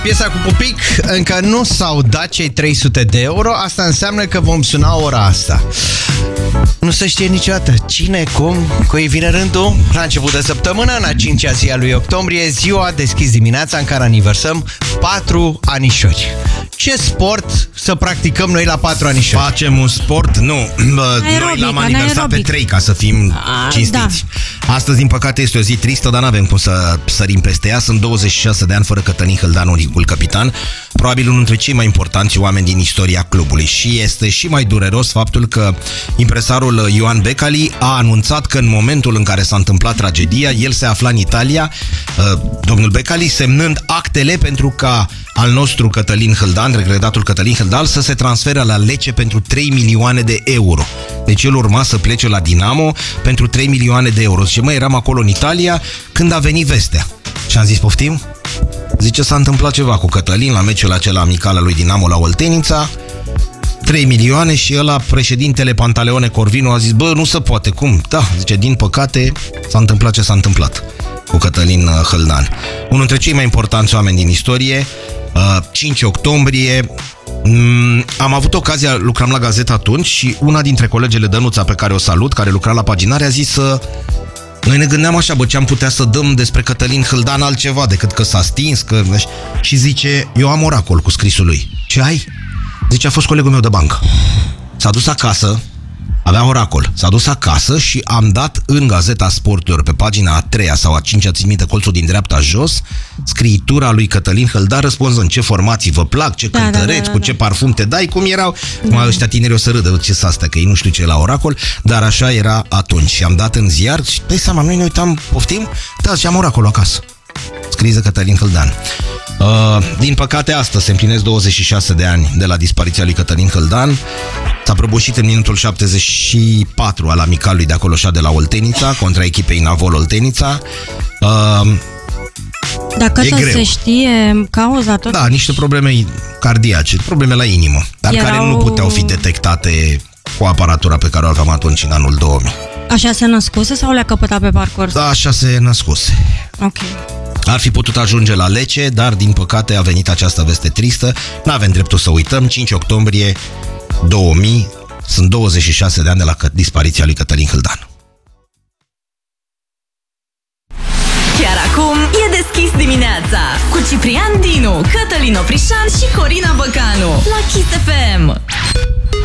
Piesa cu Pupic, încă nu s-au dat cei 300 de euro. Asta înseamnă că vom suna ora asta. Nu se știe niciodată cine, cum, cui vine rândul. La început de săptămână, în a 5-a zi a lui octombrie, ziua deschis dimineața în care aniversăm 4 anișori. Ce sport să practicăm noi la 4 anișori? Facem un sport? Nu. Noi l-am aniversat pe 3, ca să fim cinstiți. Da. Astăzi, din păcate, este o zi tristă, dar n-avem cum să sărim peste ea. Sunt 26 de ani fără Cătălin Hâldan, unicul capitan. Probabil unul dintre cei mai importanți oameni din istoria clubului. Și este și mai dureros faptul că impresarul Ioan Becali a anunțat că în momentul în care s-a întâmplat tragedia, el se afla în Italia, domnul Becali, semnând actele pentru ca al nostru Cătălin Hâldan, regretatul Cătălin Hâldan, să se transfere la Lecce pentru 3 milioane de euro. Deci el urma să plece la Dinamo pentru 3 milioane de euro. Și mă, eram acolo în Italia când a venit vestea. Și am zis, poftim? Zice, s-a întâmplat ceva cu Cătălin la meciul acela amical al lui Dinamo la Oltenița, 3 milioane și ăla, președintele Pantaleone Corvinu, a zis, bă, nu se poate, cum? Da, zice, din păcate s-a întâmplat ce s-a întâmplat cu Cătălin Hâldan. Unul dintre cei mai importanți oameni din istorie, 5 octombrie, am avut ocazia, lucram la gazetă atunci și una dintre colegele, Dănuța, pe care o salut, care lucra la paginare, a zis să... Noi ne gândeam așa, bă, ce am putea să dăm despre Cătălin Hâldan altceva decât că s-a stins, că... Și zice, eu am oracol cu scrisul lui. Ce ai? Zice, a fost colegul meu de bancă. S-a dus acasă, avea oracol, s-a dus acasă și am dat în Gazeta Sporturilor, pe pagina a 3-a sau a 5-a, ți minte, colțul din dreapta jos, scriitura lui Cătălin Hâldan răspunzând ce formații vă plac, ce cântăreți, cu ce parfum te dai, cum erau. Mai ăștia tineri o să râdă, ce s asta, că ei nu știu ce la oracol, dar așa era atunci. Și am dat în ziar și, dai seama, noi ne uitam, poftim? Da, și am oracolul acasă. Scrie Cătălin Hâldan. Din păcate, astăzi se împlinesc 26 de ani de la dispariția lui Cătălin Hâldan. S-a prăbușit în minutul 74 al amicalului de acolo, de la Oltenița, contra echipei Navol Oltenița. Dacă tot se știe cauza tot. Da, niște probleme cardiace, probleme la inimă, dar care nu puteau fi detectate cu aparatura pe care o aveam atunci, în anul 2000. Așa se născuse sau le-a căpătat pe parcurs? Da, așa se născuse. Ok. Ar fi putut ajunge la Lecce, dar din păcate a venit această veste tristă. N-avem dreptul să uităm, 5 octombrie 2000, sunt 26 de ani de la dispariția lui Cătălin Hâldan. Chiar acum e deschis dimineața cu Ciprian Dinu, Cătălin Oprișan și Corina Băcanu la Kiss FM.